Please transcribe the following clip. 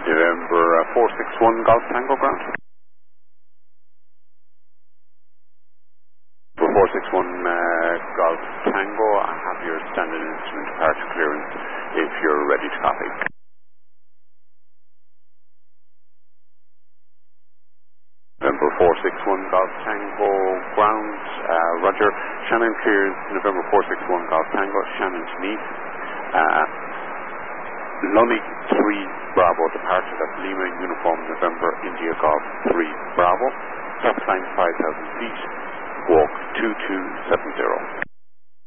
November 461 Golf Tango ground. For 461 Golf Tango, I have your standard instrument departure clearance if you're ready to copy. November 461 Golf Tango ground, Roger. Shannon clears November 461 Golf Tango, Shannon to me. Lunny 3 Bravo departure, that's Lima Uniform November India Golf 3 Bravo. Stop line 5,000 feet, walk 2270.